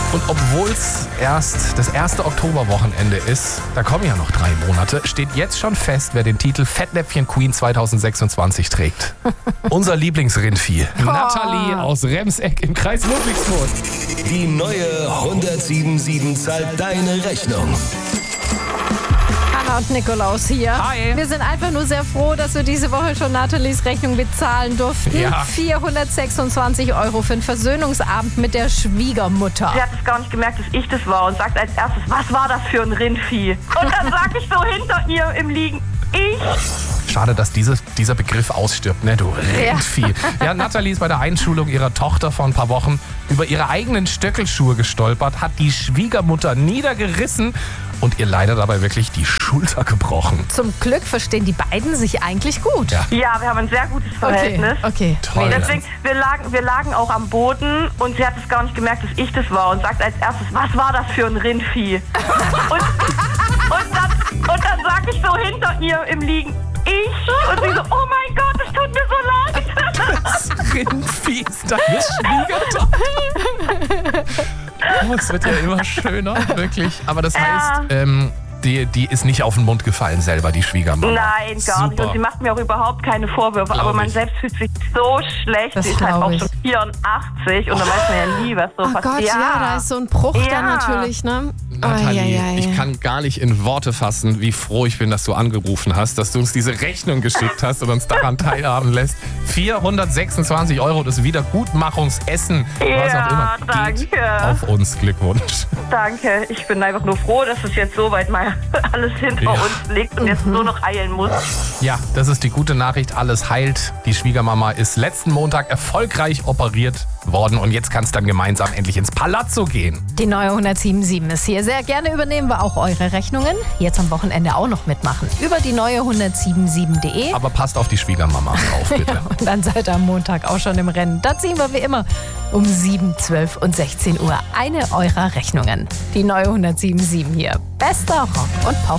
Und obwohl es erst das erste Oktoberwochenende ist, da kommen ja noch 3 Monate, steht jetzt schon fest, wer den Titel Fettnäpfchen Queen 2026 trägt. Unser Lieblingsrindvieh, Nathalie aus Remseck im Kreis Ludwigsburg. Die neue 107.7 zahlt deine Rechnung. Anna und Nikolaus hier. Hi. Wir sind einfach nur sehr froh, dass wir diese Woche schon Nathalies Rechnung bezahlen durften. Ja. 426 € für einen Versöhnungsabend mit der Schwiegermutter. Sie hat es gar nicht gemerkt, dass ich das war und sagt als erstes, was war das für ein Rindvieh? Und dann sag ich so hinter ihr im Liegen, ich. Schade, dass dieser Begriff ausstirbt, ne, du Rindvieh. Ja, Nathalie ist bei der Einschulung ihrer Tochter vor ein paar Wochen über ihre eigenen Stöckelschuhe gestolpert, hat die Schwiegermutter niedergerissen und ihr leider dabei wirklich die Schulter gebrochen. Zum Glück verstehen die beiden sich eigentlich gut. Ja. Ja, wir haben ein sehr gutes Verhältnis. Okay. Toll. Deswegen, wir lagen auch am Boden und sie hat es gar nicht gemerkt, dass ich das war und sagt als erstes, was war das für ein Rindvieh? und dann sag ich so hinter ihr im Liegen, ich. Und sie so, oh mein Gott, es tut mir so leid. Das Rindvieh ist deine Schwiegertochter. Oh, es wird ja immer schöner, wirklich. Aber das heißt, die ist nicht auf den Mund gefallen selber, die Schwiegermama. Nein, gar nicht. Und sie macht mir auch überhaupt keine Vorwürfe. Aber man selbst fühlt sich so schlecht. Das Sie ist halt auch glaub ich. schon 84 und dann weiß man ja nie, was so Oh passiert. Gott, ja, da ist so ein Bruch Ja. dann natürlich, ne? Nathalie, Ai. ich kann gar nicht in Worte fassen, wie froh ich bin, dass du angerufen hast, dass du uns diese Rechnung geschickt hast und uns daran teilhaben lässt. 426 € das Wiedergutmachungsessen, was auch immer, geht danke. auf uns. Glückwunsch. Danke. Ich bin einfach nur froh, dass es jetzt soweit mal alles hinter Ja. uns liegt und jetzt nur noch eilen muss. Ja, das ist die gute Nachricht. Alles heilt. Die Schwiegermama ist letzten Montag erfolgreich operiert worden und jetzt kann es dann gemeinsam endlich ins Palazzo gehen. Die neue 107.7 ist hier. Sehr gerne übernehmen wir auch eure Rechnungen. Jetzt am Wochenende auch noch mitmachen. Über die neue 107.7.de. Aber passt auf die Schwiegermama auf, bitte. Ja, und dann seid ihr am Montag auch schon im Rennen. Da ziehen wir wie immer um 7, 12 und 16 Uhr eine eurer Rechnungen. Die neue 107.7 hier. Bester Rock und Pop.